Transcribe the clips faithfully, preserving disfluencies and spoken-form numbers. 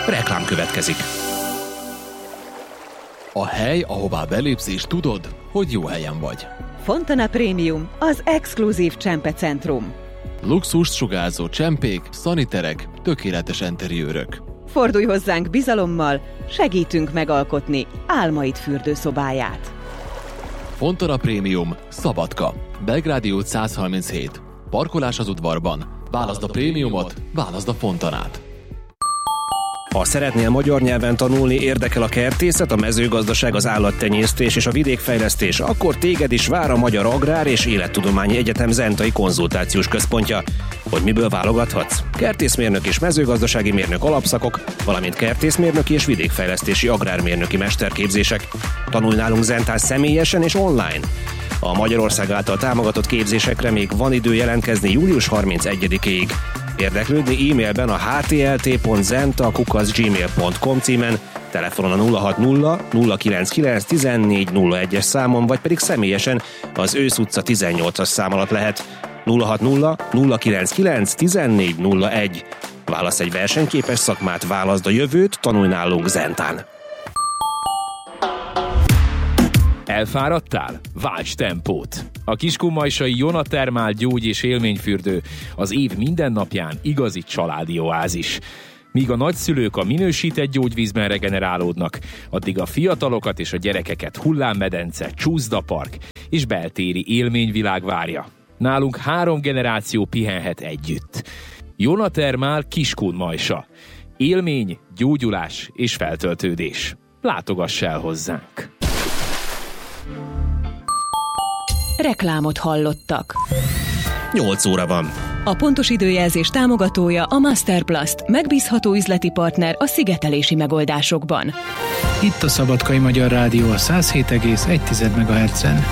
Reklám következik. A hely, ahová belépsz és tudod, hogy jó helyen vagy. Fontana Premium, az exkluzív csempecentrum. Luxust sugárzó csempék, szaniterek, tökéletes enteriőrök. Fordulj hozzánk bizalommal, segítünk megalkotni álmaid fürdőszobáját. Fontana Premium, Szabadka, Belgrádi út száz harminchét. Parkolás az udvarban. Válaszd a prémiumot, válaszd a Fontanát. Ha szeretnél magyar nyelven tanulni, érdekel a kertészet, a mezőgazdaság, az állattenyésztés és a vidékfejlesztés, akkor téged is vár a Magyar Agrár és Élettudományi Egyetem Zentai Konzultációs Központja. Hogy miből válogathatsz? Kertészmérnök és mezőgazdasági mérnök alapszakok, valamint kertészmérnöki és vidékfejlesztési agrármérnöki mesterképzések. Tanulj nálunk Zentán személyesen és online. A Magyarország által támogatott képzésekre még van idő jelentkezni július harmincegyedikéig. Érdeklődni e-mailben a h t l t pont zenta kukac gmail pont com címen, telefonon a nulla hat nulla nulla kilenc kilenc tizennégy nulla egyes számon, vagy pedig személyesen az Ősz utca tizennyolcas szám alatt lehet. nulla hat nulla nulla kilenc kilenc tizennégy nulla egy. Válasz egy versenyképes szakmát, válaszd a jövőt, tanulj nálunk Zentán. Elfáradtál? Válts tempót! A kiskunmajsai Jona Termál gyógy- és élményfürdő az év minden napján igazi családi oázis. Míg a nagyszülők a minősített gyógyvízben regenerálódnak, addig a fiatalokat és a gyerekeket hullámmedence, csúszdapark és beltéri élményvilág várja. Nálunk három generáció pihenhet együtt. Jona Termál Kiskunmajsa. Élmény, gyógyulás és feltöltődés. Látogass el hozzánk! Reklámot hallottak. nyolc óra van. A pontos időjelzés támogatója a Masterplast, megbízható üzleti partner a szigetelési megoldásokban. Itt a Szabadkai Magyar Rádió a száz hét egész egy megahertzen.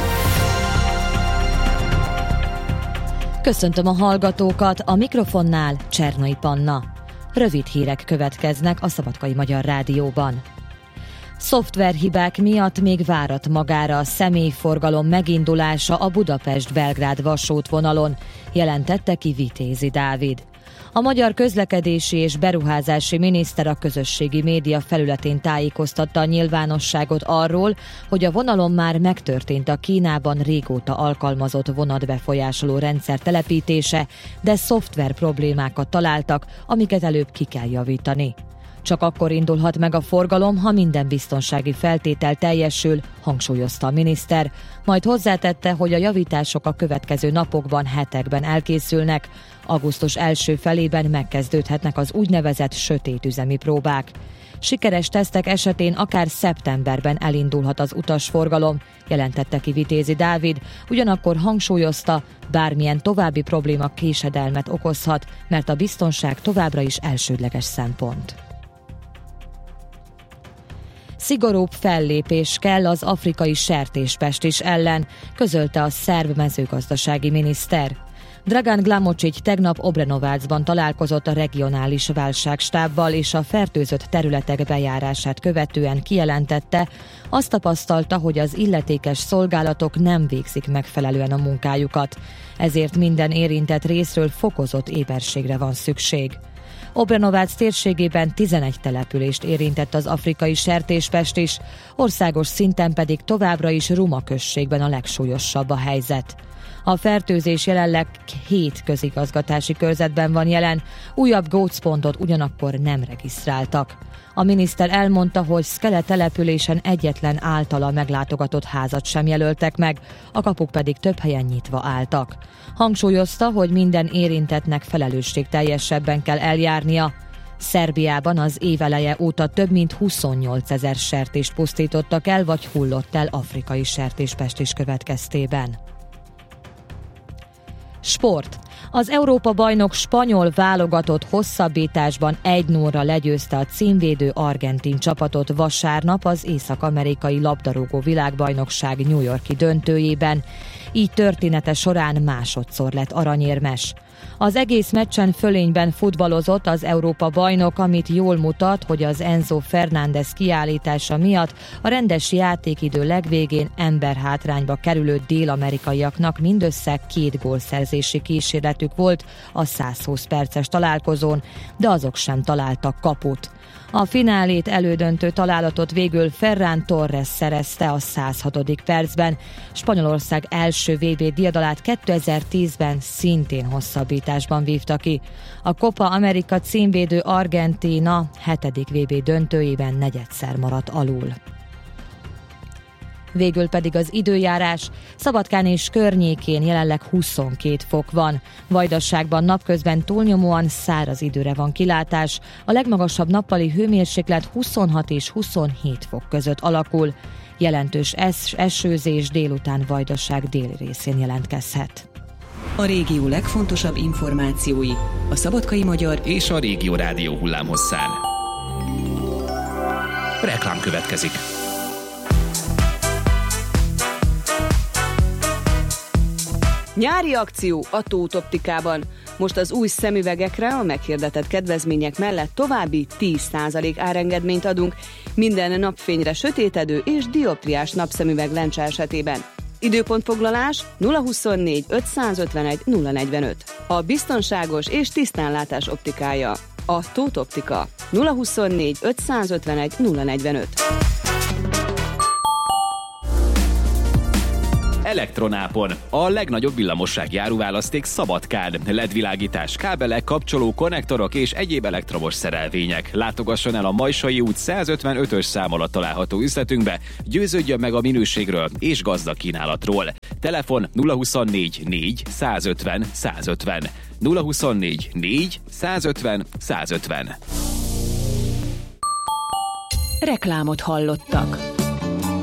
Köszöntöm a hallgatókat, a mikrofonnál Csernai Panna. Rövid hírek következnek a Szabadkai Magyar Rádióban. Szoftverhibák miatt még várat magára a személyforgalom megindulása a Budapest-Belgrád vasútvonalon, jelentette ki Vitézi Dávid. A magyar közlekedési és beruházási miniszter a közösségi média felületén tájékoztatta a nyilvánosságot arról, hogy a vonalon már megtörtént a Kínában régóta alkalmazott vonatbefolyásoló rendszer telepítése, de szoftver problémákat találtak, amiket előbb ki kell javítani. Csak akkor indulhat meg a forgalom, ha minden biztonsági feltétel teljesül, hangsúlyozta a miniszter, majd hozzátette, hogy a javítások a következő napokban, hetekben elkészülnek. Augusztus első felében megkezdődhetnek az úgynevezett sötétüzemi próbák. Sikeres tesztek esetén akár szeptemberben elindulhat az utasforgalom, jelentette ki Vitézi Dávid, ugyanakkor hangsúlyozta, bármilyen további probléma késedelmet okozhat, mert a biztonság továbbra is elsődleges szempont. Szigorúbb fellépés kell az afrikai sertéspestis ellen, közölte a szerb mezőgazdasági miniszter. Dragan Glamocic tegnap Obrenovacban találkozott a regionális válságstábbal, és a fertőzött területek bejárását követően kijelentette, azt tapasztalta, hogy az illetékes szolgálatok nem végzik megfelelően a munkájukat, ezért minden érintett részről fokozott éberségre van szükség. Obrenovac térségében tizenegy települést érintett az afrikai sertéspest is, országos szinten pedig továbbra is Ruma községben a legsúlyosabb a helyzet. A fertőzés jelenleg hét közigazgatási körzetben van jelen, újabb gócpontot ugyanakkor nem regisztráltak. A miniszter elmondta, hogy Szkele településen egyetlen általa meglátogatott házat sem jelöltek meg, a kapuk pedig több helyen nyitva álltak. Hangsúlyozta, hogy minden érintettnek felelősségteljesebben kell eljárnia. Szerbiában az év eleje óta több mint huszonnyolcezer sertést pusztítottak el, vagy hullott el afrikai sertéspestis következtében. Sport. Az Európa-bajnok spanyol válogatott hosszabbításban egy nullra legyőzte a címvédő argentin csapatot vasárnap az észak-amerikai labdarúgó világbajnokság New York-i döntőjében. Így története során másodszor lett aranyérmes. Az egész meccsen fölényben futballozott az Európa-bajnok, amit jól mutat, hogy az Enzo Fernández kiállítása miatt a rendes játékidő legvégén emberhátrányba kerülő dél-amerikaiaknak mindössze két gólszerzési kísérletük volt a százhúsz perces találkozón, de azok sem találtak kaput. A finálét elődöntő találatot végül Ferran Torres szerezte a száz hatodik percben. Spanyolország első vé bé diadalát kétezer-tízben szintén hosszabbításban vívta ki. A Copa America címvédő Argentína hetedik vé bé döntőjében negyedszer maradt alul. Végül pedig az időjárás. Szabadkán és környékén jelenleg huszonkét fok van. Vajdaságban napközben túlnyomóan száraz időre van kilátás. A legmagasabb nappali hőmérséklet huszonhat és huszonhét fok között alakul. Jelentős es- esőzés délután Vajdaság déli részén jelentkezhet. A régió legfontosabb információi a Szabadkai Magyar és a Régió Rádió hullámhosszán. Reklám következik. Nyári akció a Tóth Optikában. Most az új szemüvegekre a meghirdetett kedvezmények mellett további tíz százalék árengedményt adunk minden napfényre sötétedő és dioptriás napszemüveg lencse esetében. Időpontfoglalás nulla huszonnégy ötszázötvenegy nulla negyvenöt. A biztonságos és tisztánlátás optikája. A Tóth Optika. nulla huszonnégy ötszázötvenegy nulla negyvenöt. Elektronápon. A legnagyobb villamossági áruválaszték Szabadkán. el é dé világítás, kábelek, kapcsoló, konnektorok és egyéb elektromos szerelvények. Látogasson el a Majsai út százötvenötös szám alatt található üzletünkbe, győződjön meg a minőségről és gazdag kínálatról. Telefon nulla huszonnégy négy százötven százötven. nulla huszonnégy négy százötven százötven. reklámot hallottak.